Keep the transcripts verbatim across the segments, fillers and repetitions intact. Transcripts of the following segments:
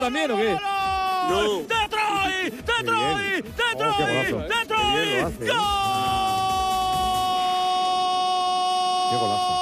¿También o qué? No. ¡De Troy! ¡De Troy! ¡De Troy! ¡De Troy! ¡Gol! Qué golazo.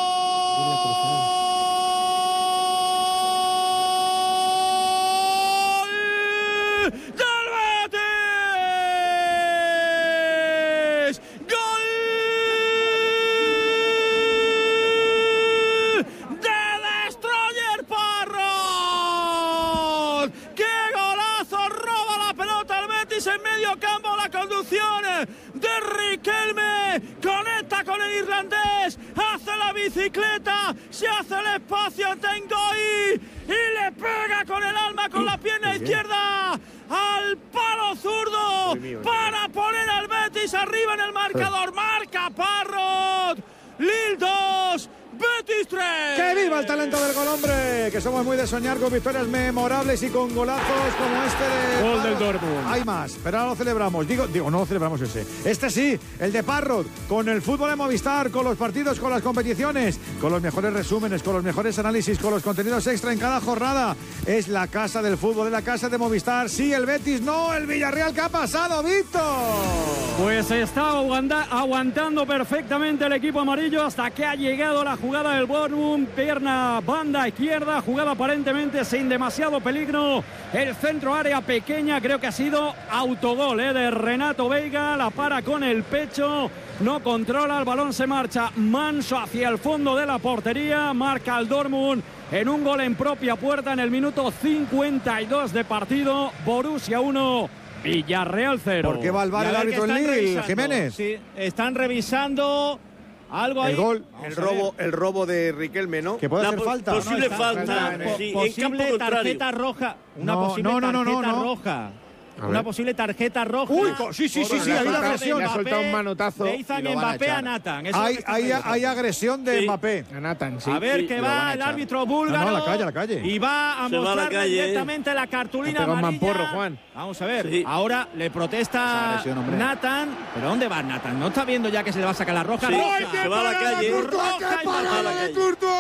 En medio campo la conducción de Riquelme, conecta con el irlandés, hace la bicicleta, se hace el espacio a Tengoy y le pega con el alma, con la pierna izquierda al palo zurdo para poner al Betis arriba en el marcador. Marca Parrot, Lille dos, Betis tres. ¡Que viva el talento del gol, hombre! Que somos muy de soñar con victorias memorables y con golazos como este de gol Parrot. del Dortmund. Hay más, pero ahora lo celebramos. Digo, digo, no lo celebramos ese. Este sí, el de Parrot, con el fútbol de Movistar, con los partidos, con las competiciones, con los mejores resúmenes, con los mejores análisis, con los contenidos extra en cada jornada. Es la casa del fútbol, es la casa de Movistar. Sí, el Betis, no, el Villarreal. ¿Qué ha pasado, Víctor? Pues está aguanta, aguantando perfectamente el equipo amarillo hasta que ha llegado la jugada del Borussia. Pierna, banda izquierda, jugada aparentemente sin demasiado peligro. El centro área pequeña, creo que ha sido autogol ¿eh? de Renato Veiga. La para con el pecho, no controla, el balón se marcha manso hacia el fondo de la portería. Marca el Dortmund en un gol en propia puerta en el minuto cincuenta y dos de partido. Borussia uno, Villarreal cero. ¿Por qué va al bar el árbitro en Lille, Jiménez? Sí, están revisando algo ahí. El gol. El robo, el robo de Riquelme, ¿no? Que puede La hacer po- falta. Posible No, está- falta. una po- Sí, en posible campo contrario. tarjeta roja. Una No, posible no, no, no, tarjeta no, no. roja. A Una ver. posible tarjeta roja. Uy, co- sí, sí, sí, sí, Le ha hay soltado- agresión. le ha soltado un manotazo Le y Ethan lo van a Mbappé a echar. Nathan. Eso es lo Hay, que está hay, claro. hay agresión de Sí. Mbappé. A Nathan, sí. A ver Sí, que lo van a va el echar. árbitro búlgaro. No, no, a la calle, a la calle. Y va a Se va a la mostrarle calle, eh. directamente la cartulina Ha pegado un amarilla. mamporro, Juan. Vamos a ver. Sí. Ahora le Esa protesta agresión, hombre. Nathan. ¿Pero dónde va Nathan? ¿No está viendo ya que se le va a sacar la roja? Sí, Roja. se va a la calle. Roja y parada marca. de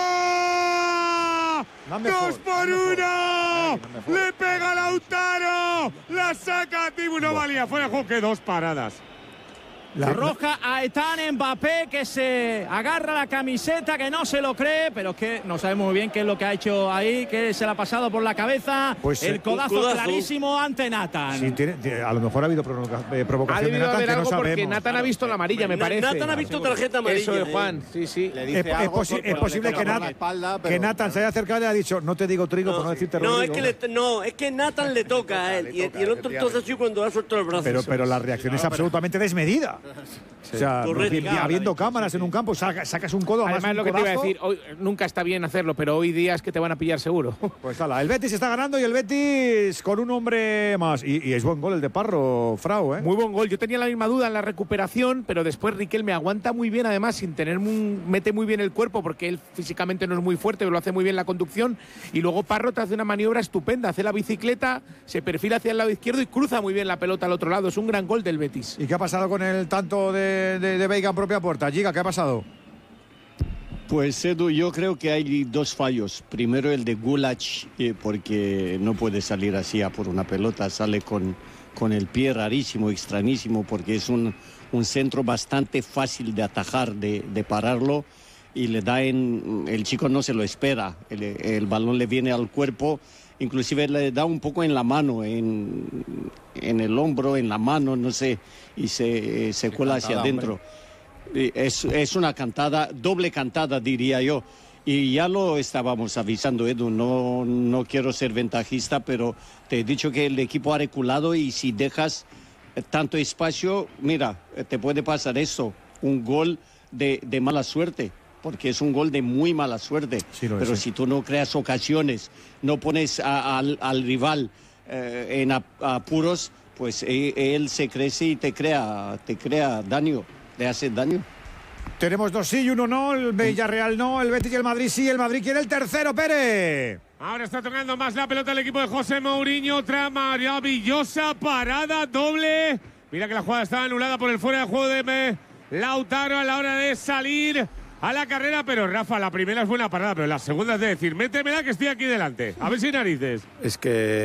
Dame ¡Dos for, por dame for. uno! Dame for. ¡Le pega Lautaro! ¡La saca Tibu! No valía, fuera de juego, que dos paradas. La roja a Ethan Mbappé, que se agarra la camiseta, que no se lo cree, pero es que no sabemos muy bien qué es lo que ha hecho ahí, que se le ha pasado por la cabeza. Pues, el eh, codazo, un codazo. clarísimo ante Nathan. Sí, tiene- tiene- a lo mejor ha habido provoca- eh, Ha provocación de debido Nathan haber que no algo porque sabemos. Nathan ha visto la amarilla, me Na- parece. Nathan ha visto tarjeta amarilla. Eso es eh. Juan, sí, sí. Le Es, dice es algo posi- por- es por- posible por que, la Nat- espalda, que pero- Nathan se haya acercado y le ha dicho, no te digo trigo, por no decirte No, es Rodrigo. que le, no, es que Nathan le toca a él. Y, y el otro entonces así cuando ha suelto el brazo. Pero, pero la reacción es absolutamente desmedida. O sea, Correcto. vi- vi- habiendo cámaras en un campo, saca- sacas un codo, Además, más un lo que te iba a codazo. decir, hoy, nunca está bien hacerlo, pero hoy día es que te van a pillar seguro. Pues hala, el Betis está ganando y el Betis con un hombre más. Y, y es buen gol el de Parro, Frau, ¿eh? Muy buen gol. Yo tenía la misma duda en la recuperación, pero después Riquelme aguanta muy bien, además, sin tener un, mete muy bien el cuerpo, porque él físicamente no es muy fuerte, pero lo hace muy bien la conducción. Y luego Parro te hace una maniobra estupenda, hace la bicicleta, se perfila hacia el lado izquierdo y cruza muy bien la pelota al otro lado. Es un gran gol del Betis. ¿Y qué ha pasado con el tanto de, de, de Veiga en propia puerta? Giga, ¿qué ha pasado? Pues Edu, yo creo que hay dos fallos. Primero el de Gulach, eh, porque no puede salir así a por una pelota, sale con, con el pie rarísimo, extrañísimo, porque es un, un centro bastante fácil de atajar, de, de pararlo, y le da en... El chico no se lo espera, el, el balón le viene al cuerpo, inclusive le da un poco en la mano, en, en el hombro, en la mano, no sé, y se, se cuela hacia adentro. Es, es una cantada, doble cantada diría yo, y ya lo estábamos avisando, Edu, no, no quiero ser ventajista, pero te he dicho que el equipo ha reculado y si dejas tanto espacio, mira, te puede pasar eso, un gol de, de mala suerte, porque es un gol de muy mala suerte, Sí, lo es, pero sí. si tú no creas ocasiones, no pones a- al, al rival eh, en ap- apuros, pues eh, él se crece y te crea, te crea daño. ¿Le hace daño? Tenemos dos sí y uno no, el Villarreal no, el Betis y el Madrid sí, el Madrid quiere el tercero, Pérez. Ahora está tocando más la pelota el equipo de José Mourinho. Otra maravillosa parada doble. Mira que la jugada estaba anulada por el fuera de juego de me- Lautaro a la hora de salir a la carrera, pero Rafa, la primera es buena parada, pero la segunda es de decir, métemela que estoy aquí delante. A ver si narices. Es que